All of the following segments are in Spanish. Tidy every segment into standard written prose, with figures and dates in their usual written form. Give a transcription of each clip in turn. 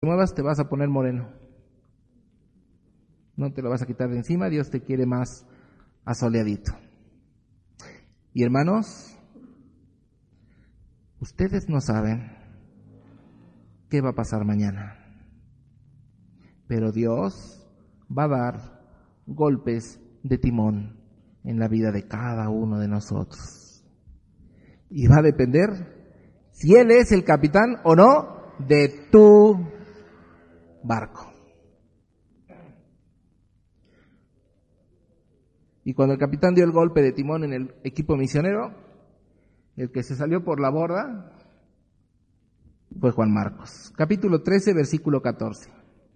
te muevas te vas a poner moreno. No te lo vas a quitar de encima, Dios te quiere más asoleadito. Y hermanos, ustedes no saben qué va a pasar mañana, pero Dios va a dar golpes de timón en la vida de cada uno de nosotros. Y va a depender si Él es el capitán o no de tu barco. Y cuando el capitán dio el golpe de timón en el equipo misionero, el que se salió por la borda fue Juan Marcos. Capítulo 13, versículo 14.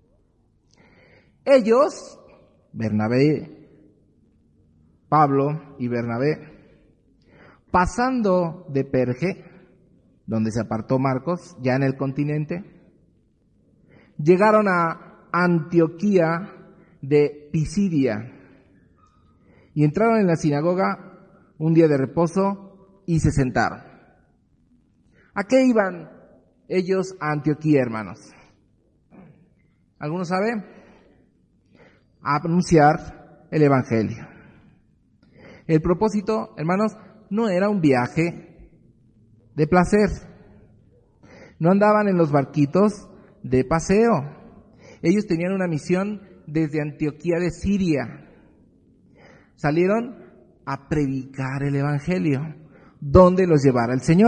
Ellos, Bernabé, Pablo y Bernabé, pasando de Perge, donde se apartó Marcos, ya en el continente, llegaron a Antioquía de Pisidia y entraron en la sinagoga un día de reposo y se sentaron. ¿A qué iban ellos a Antioquía, hermanos? ¿Alguno sabe? A anunciar el evangelio. El propósito, hermanos, no era un viaje de placer. No andaban en los barquitos de paseo. Ellos tenían una misión desde Antioquía de Siria. Salieron a predicar el evangelio, donde los llevara el Señor.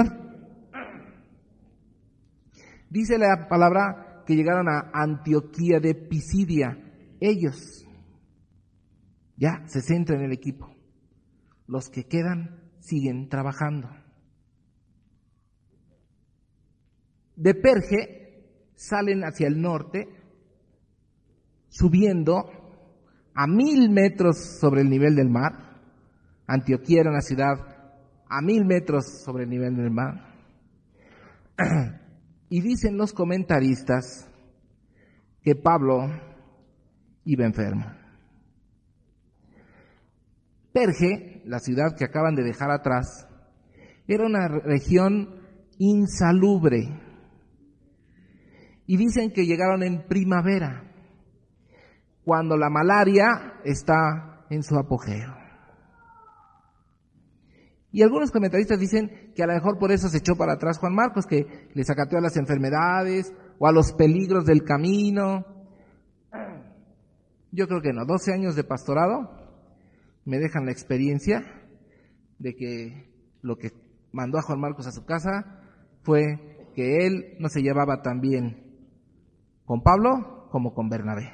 Dice la palabra que llegaron a Antioquía de Pisidia. Ellos ya se centran en el equipo. Los que quedan siguen trabajando. De Perge salen hacia el norte, subiendo a 1000 metros sobre el nivel del mar. Antioquía era una ciudad a 1000 metros sobre el nivel del mar. Y dicen los comentaristas que Pablo iba enfermo. Perge, la ciudad que acaban de dejar atrás, era una región insalubre. Y dicen que llegaron en primavera, cuando la malaria está en su apogeo. Y algunos comentaristas dicen que a lo mejor por eso se echó para atrás Juan Marcos, que le sacateó a las enfermedades o a los peligros del camino. Yo creo que no. 12 años de pastorado me dejan la experiencia de que lo que mandó a Juan Marcos a su casa fue que él no se llevaba tan bien con Pablo como con Bernabé.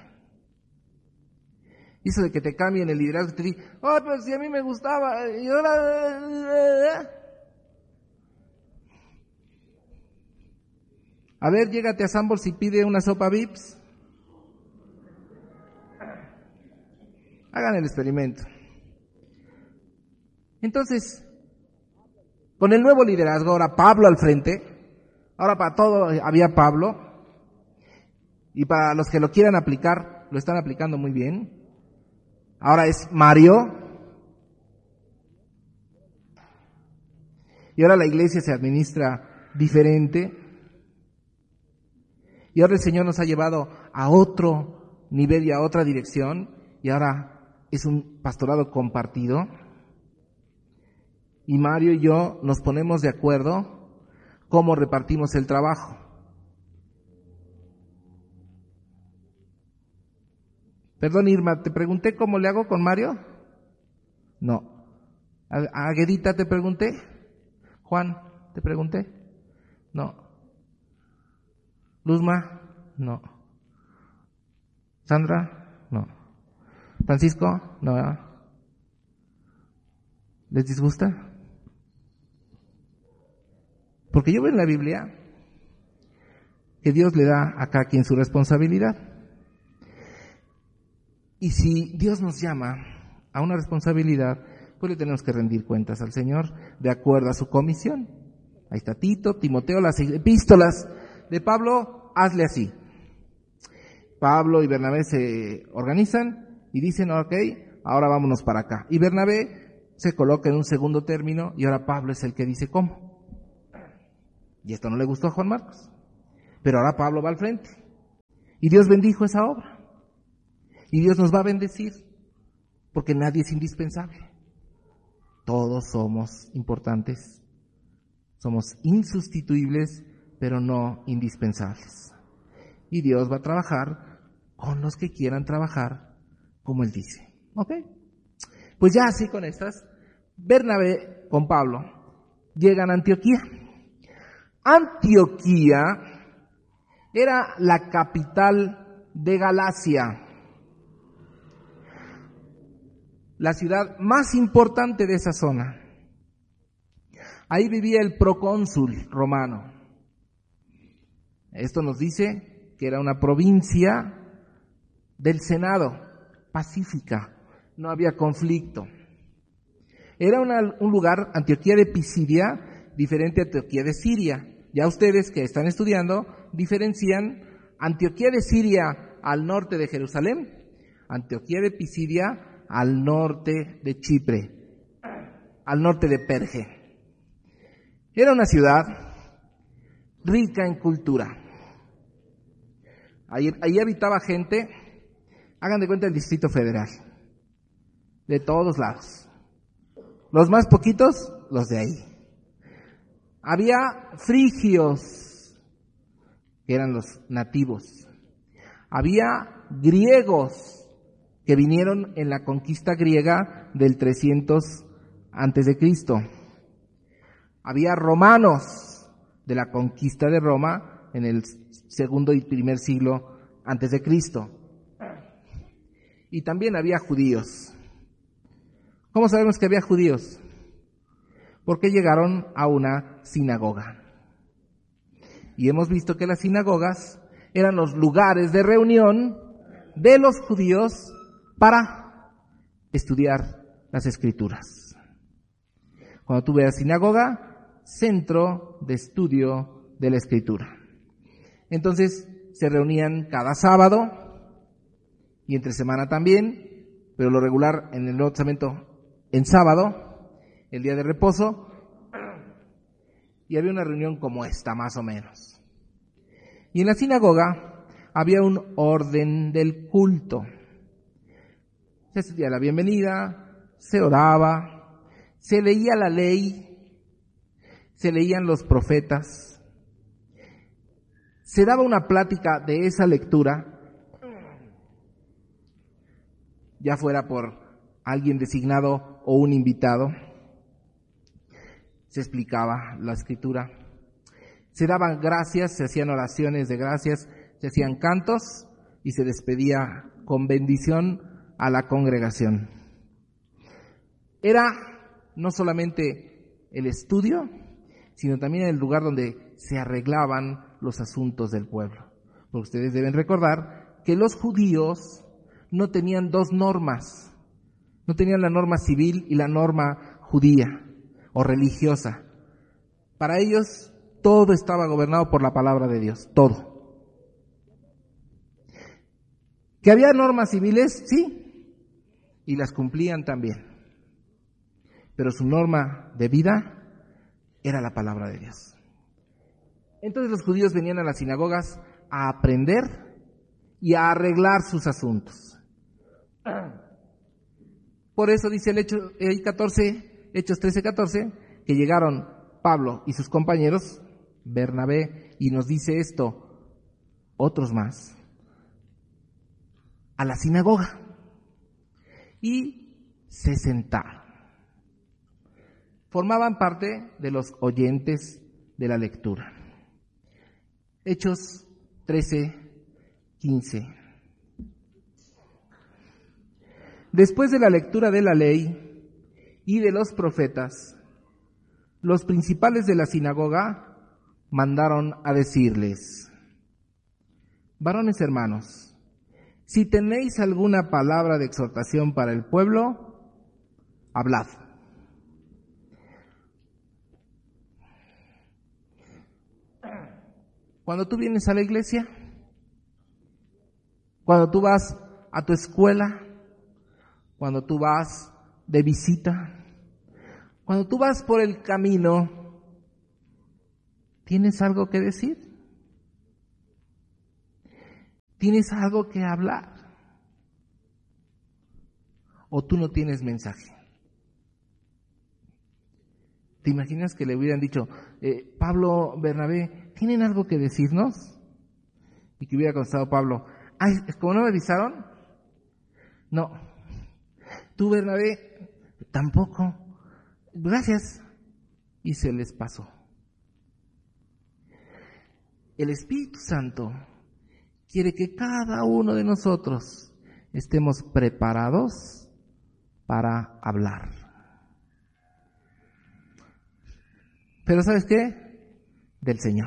Eso de que te cambien el liderazgo y te digan, oh, pero si a mí me gustaba, y ahora... A ver, llégate a Sanborns y pide una sopa Vips. Hagan el experimento. Entonces, con el nuevo liderazgo, ahora Pablo al frente, ahora para todo había Pablo, y para los que lo quieran aplicar, lo están aplicando muy bien. Ahora es Mario. Y ahora la iglesia se administra diferente. Y ahora el Señor nos ha llevado a otro nivel y a otra dirección. Y ahora es un pastorado compartido. Y Mario y yo nos ponemos de acuerdo cómo repartimos el trabajo. Perdón, Irma, ¿te pregunté cómo le hago con Mario? No. ¿A Guedita te pregunté? Juan, ¿te pregunté? No. Luzma, no. Sandra, no. Francisco, no. ¿Les disgusta? Porque yo veo en la Biblia que Dios le da a cada quien su responsabilidad. Y si Dios nos llama a una responsabilidad, pues le tenemos que rendir cuentas al Señor de acuerdo a su comisión. Ahí está Tito, Timoteo, las epístolas de Pablo, hazle así. Pablo y Bernabé se organizan y dicen, ok, ahora vámonos para acá. Y Bernabé se coloca en un segundo término y ahora Pablo es el que dice cómo. Y esto no le gustó a Juan Marcos. Pero ahora Pablo va al frente. Y Dios bendijo esa obra. Y Dios nos va a bendecir, porque nadie es indispensable. Todos somos importantes. Somos insustituibles, pero no indispensables. Y Dios va a trabajar con los que quieran trabajar, como Él dice. ¿Ok? Pues ya así con estas, Bernabé con Pablo llegan a Antioquía. Antioquía era la capital de Galacia, la ciudad más importante de esa zona. Ahí vivía el procónsul romano. Esto nos dice que era una provincia del Senado, pacífica, no había conflicto. Era un lugar, Antioquía de Pisidia, diferente a Antioquía de Siria. Ya ustedes que están estudiando diferencian Antioquía de Siria al norte de Jerusalén, Antioquía de Pisidia al norte de Chipre, al norte de Perge. Era una ciudad rica en cultura. Ahí habitaba gente, hagan de cuenta el Distrito Federal, de todos lados. Los más poquitos, los de ahí. Había frigios, que eran los nativos. Había griegos, que vinieron en la conquista griega del 300 antes de Cristo. Había romanos de la conquista de Roma en el segundo y primer siglo antes de Cristo. Y también había judíos. ¿Cómo sabemos que había judíos? Porque llegaron a una sinagoga. Y hemos visto que las sinagogas eran los lugares de reunión de los judíos para estudiar las Escrituras. Cuando tú veas sinagoga, centro de estudio de la Escritura. Entonces se reunían cada sábado y entre semana también, pero lo regular en el Nuevo Testamento en sábado, el día de reposo, y había una reunión como esta, más o menos. Y en la sinagoga había un orden del culto. Se hacía la bienvenida, se oraba, se leía la ley, se leían los profetas, se daba una plática de esa lectura, ya fuera por alguien designado o un invitado. Se explicaba la Escritura, se daban gracias, se hacían oraciones de gracias, se hacían cantos y se despedía con bendición a la congregación. Era no solamente el estudio, sino también el lugar donde se arreglaban los asuntos del pueblo. Porque ustedes deben recordar que los judíos no tenían dos normas. No tenían la norma civil y la norma judía o religiosa. Para ellos todo estaba gobernado por la palabra de Dios, todo. ¿Que había normas civiles? Sí, y las cumplían también. Pero su norma de vida era la palabra de Dios. Entonces los judíos venían a las sinagogas a aprender y a arreglar sus asuntos. Por eso dice el Hechos 13:14, que llegaron Pablo y sus compañeros, Bernabé, y nos dice esto, otros más, a la sinagoga, y se sentaron. Formaban parte de los oyentes de la lectura. Hechos 13:15. Después de la lectura de la ley y de los profetas, los principales de la sinagoga mandaron a decirles: varones hermanos, si tenéis alguna palabra de exhortación para el pueblo, hablad. Cuando tú vienes a la iglesia, cuando tú vas a tu escuela, cuando tú vas de visita, cuando tú vas por el camino, ¿tienes algo que decir? ¿Tienes algo que hablar? ¿O tú no tienes mensaje? ¿Te imaginas que le hubieran dicho, Pablo, Bernabé, ¿tienen algo que decirnos? Y que hubiera contestado Pablo, ay, ¿cómo no me avisaron? No. Tú, Bernabé, tampoco. Gracias. Y se les pasó. El Espíritu Santo quiere que cada uno de nosotros estemos preparados para hablar. Pero ¿sabes qué? Del Señor.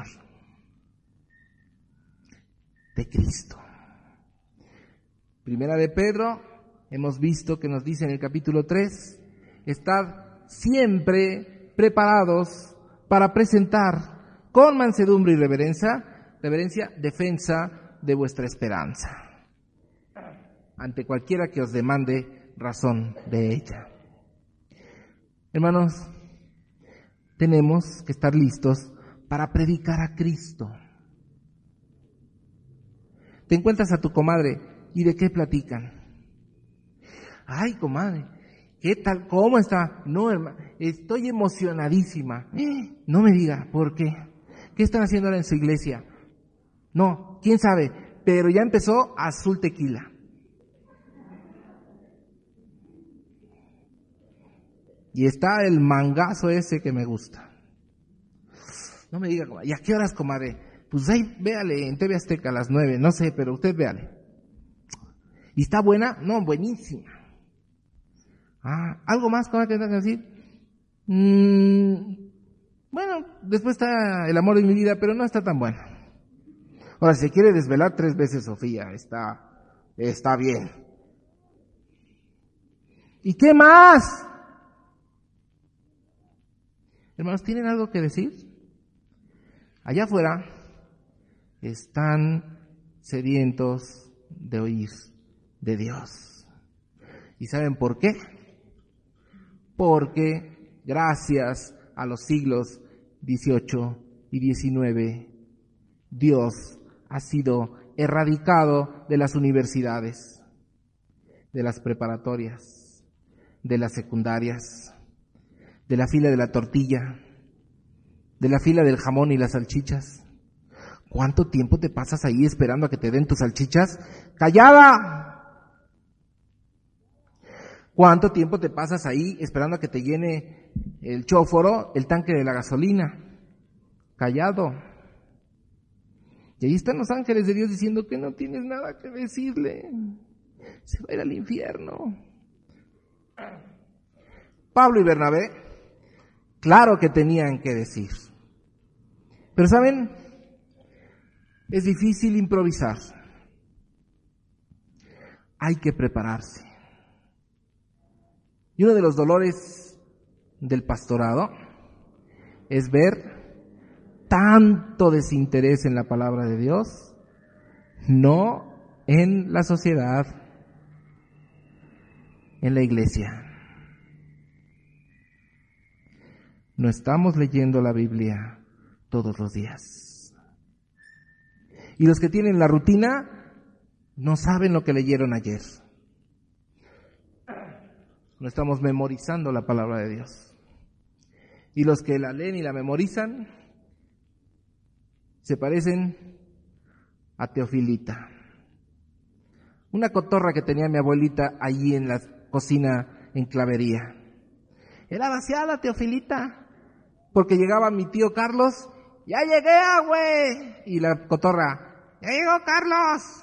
De Cristo. Primera de Pedro, hemos visto que nos dice en el capítulo 3, estad siempre preparados para presentar con mansedumbre y reverencia, defensa de vuestra esperanza, ante cualquiera que os demande razón de ella. Hermanos, tenemos que estar listos para predicar a Cristo. Te encuentras a tu comadre y ¿de qué platican? Ay, comadre, ¿qué tal? ¿Cómo está? No, hermano, estoy emocionadísima. No me diga, ¿por qué? ¿Qué están haciendo ahora en su iglesia? No, quién sabe, pero ya empezó Azul Tequila. Y está el mangazo ese que me gusta. No me diga, ¿y a qué horas, comadre? Pues ahí, véale en TV Azteca a las 9, no sé, pero usted véale. ¿Y está buena? No, buenísima. Ah, ¿algo más, comadre, que tengas que decir? Bueno, después está El amor de mi vida, pero no está tan buena. Ahora, si se quiere desvelar 3 veces Sofía, está bien. ¿Y qué más? Hermanos, ¿tienen algo que decir? Allá afuera están sedientos de oír de Dios. ¿Y saben por qué? Porque gracias a los siglos XVIII y XIX, Dios ha sido erradicado de las universidades, de las preparatorias, de las secundarias, de la fila de la tortilla, de la fila del jamón y las salchichas. ¿Cuánto tiempo te pasas ahí esperando a que te den tus salchichas? ¡Callada! ¿Cuánto tiempo te pasas ahí esperando a que te llene el chóforo, el tanque de la gasolina? Callado. Y ahí están los ángeles de Dios diciendo que no tienes nada que decirle. Se va a ir al infierno. Pablo y Bernabé, claro que tenían que decir. Pero ¿saben? Es difícil improvisar. Hay que prepararse. Y uno de los dolores del pastorado es ver tanto desinterés en la palabra de Dios, no en la sociedad, en la iglesia. No estamos leyendo la Biblia todos los días. Y los que tienen la rutina no saben lo que leyeron ayer. No estamos memorizando la palabra de Dios. Y los que la leen y la memorizan se parecen a Teofilita, una cotorra que tenía mi abuelita allí en la cocina en Clavería. Era vaciada, Teofilita, porque llegaba mi tío Carlos, ¡ya llegué, güey! Y la cotorra, ¡ya llegó Carlos!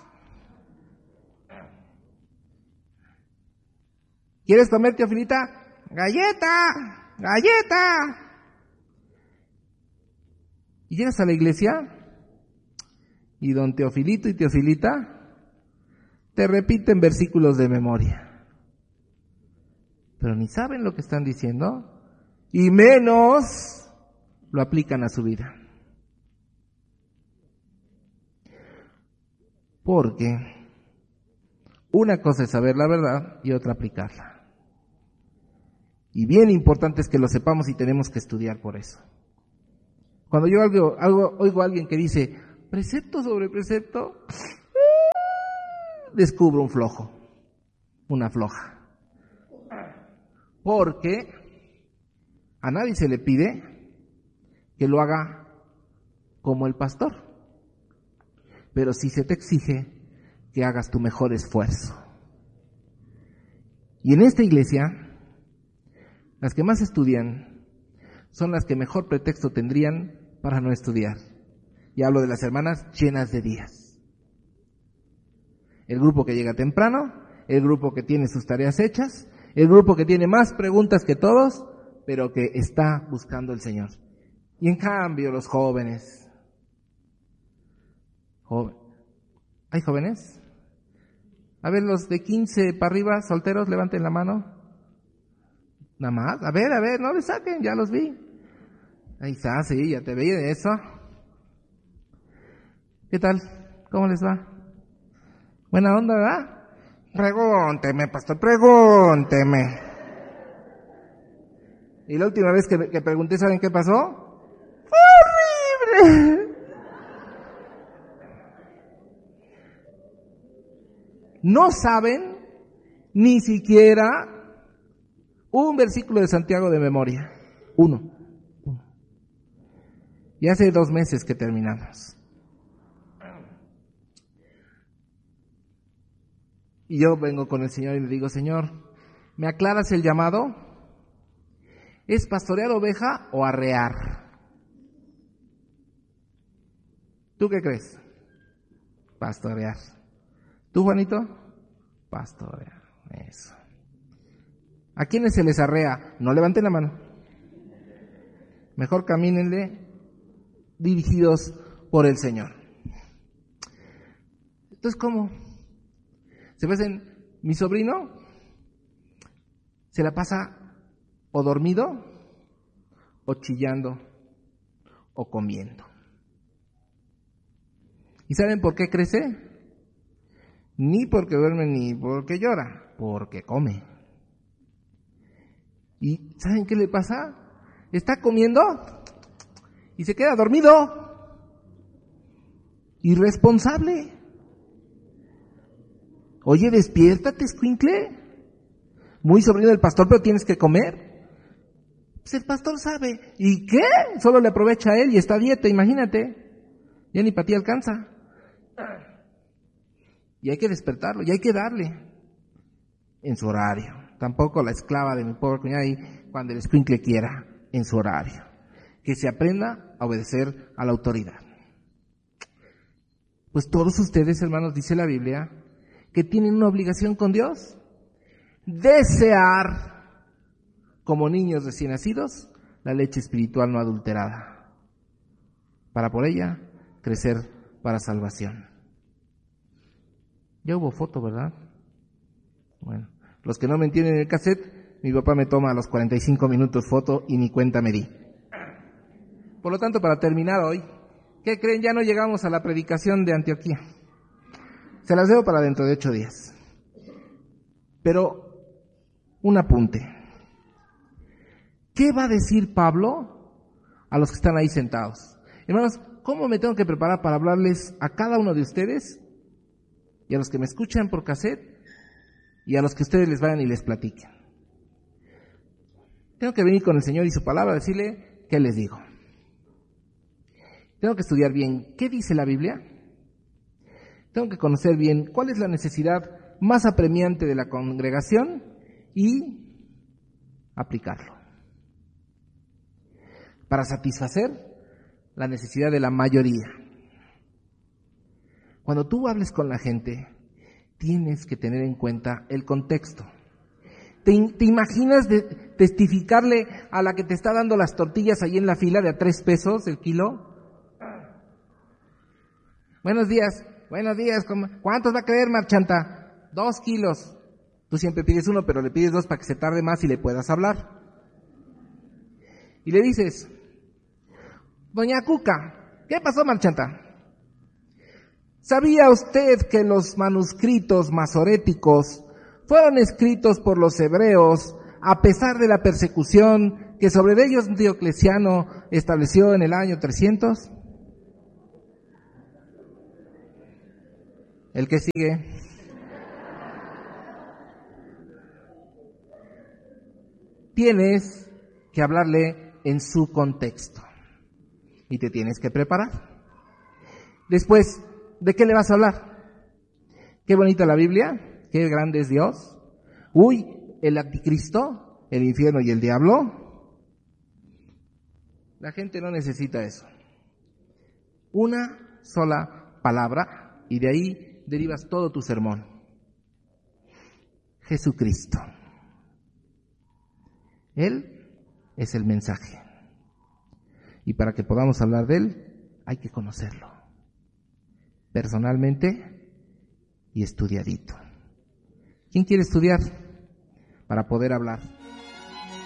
¿Quieres comer, Teofilita? ¡Galleta! ¡Galleta! Y llegas a la iglesia y don Teofilito y Teofilita te repiten versículos de memoria. Pero ni saben lo que están diciendo y menos lo aplican a su vida. Porque una cosa es saber la verdad y otra aplicarla. Y bien importante es que lo sepamos y tenemos que estudiar por eso. Cuando yo oigo a alguien que dice precepto sobre precepto, descubro un flojo, una floja. Porque a nadie se le pide que lo haga como el pastor, pero sí se te exige que hagas tu mejor esfuerzo. Y en esta iglesia, las que más estudian son las que mejor pretexto tendrían para no estudiar. Y hablo de las hermanas llenas de días. El grupo que llega temprano, el grupo que tiene sus tareas hechas, el grupo que tiene más preguntas que todos, pero que está buscando al Señor. Y en cambio los jóvenes. ¿Hay jóvenes? A ver, los de 15 para arriba, solteros, levanten la mano. Nada más. A ver, no le saquen, ya los vi. Ahí está, sí, ya te veía de eso. ¿Qué tal? ¿Cómo les va? Buena onda, ¿verdad? Pregúnteme, pastor, pregúnteme. Y la última vez que pregunté, ¿saben qué pasó? ¡Horrible! No saben ni siquiera un versículo de Santiago de memoria. Uno. Y hace 2 meses que terminamos. Y yo vengo con el Señor y le digo, Señor, ¿me aclaras el llamado? ¿Es pastorear oveja o arrear? ¿Tú qué crees? Pastorear. ¿Tú, Juanito? Pastorear. Eso. ¿A quiénes se les arrea? No levanten la mano. Mejor camínenle dirigidos por el Señor. Entonces, ¿cómo? ¿Se ven? Mi sobrino se la pasa o dormido, o chillando, o comiendo. ¿Y saben por qué crece? Ni porque duerme ni porque llora, porque come. ¿Y saben qué le pasa? Está comiendo y se queda dormido. Irresponsable. Oye, despiértate, escuincle. Muy sobrino del pastor, pero tienes que comer. Pues el pastor sabe. ¿Y qué? Solo le aprovecha a él y está a dieta, imagínate. Ya ni para ti alcanza. Y hay que despertarlo, y hay que darle en su horario. Tampoco la esclava de mi pobre cuñada ahí, cuando el escuincle quiera, en su horario. Que se aprenda a obedecer a la autoridad. Pues todos ustedes, hermanos, dice la Biblia, que tienen una obligación con Dios. Desear, como niños recién nacidos, la leche espiritual no adulterada, para por ella crecer para salvación. Ya hubo foto, ¿verdad? Bueno, los que no me entienden en el cassette, mi papá me toma a los 45 minutos foto y ni cuenta me di. Por lo tanto, para terminar hoy, ¿qué creen? Ya no llegamos a la predicación de Antioquía. Se las debo para dentro de 8 días. Pero, un apunte. ¿Qué va a decir Pablo a los que están ahí sentados? Hermanos, ¿cómo me tengo que preparar para hablarles a cada uno de ustedes y a los que me escuchan por cassette y a los que ustedes les vayan y les platiquen? Tengo que venir con el Señor y su palabra a decirle qué les digo. Tengo que estudiar bien qué dice la Biblia. Tengo que conocer bien cuál es la necesidad más apremiante de la congregación y aplicarlo para satisfacer la necesidad de la mayoría. Cuando tú hables con la gente, tienes que tener en cuenta el contexto. ¿Te imaginas testificarle a la que te está dando las tortillas ahí en la fila de a 3 pesos el kilo? Buenos días, ¿cuántos va a querer, marchanta? 2 kilos. Tú siempre pides 1, pero le pides 2 para que se tarde más y le puedas hablar. Y le dices, doña Cuca, ¿qué pasó, marchanta? ¿Sabía usted que los manuscritos masoréticos fueron escritos por los hebreos a pesar de la persecución que sobre ellos Diocleciano estableció en el año 300? El que sigue. tienes que hablarle en su contexto y te tienes que preparar. Después, ¿de qué le vas a hablar? Qué bonita la Biblia, qué grande es Dios. Uy, el anticristo, el infierno y el diablo. La gente no necesita eso. Una sola palabra y de ahí derivas todo tu sermón. Jesucristo. Él es el mensaje. Y para que podamos hablar de Él, hay que conocerlo personalmente y estudiadito. ¿Quién quiere estudiar para poder hablar?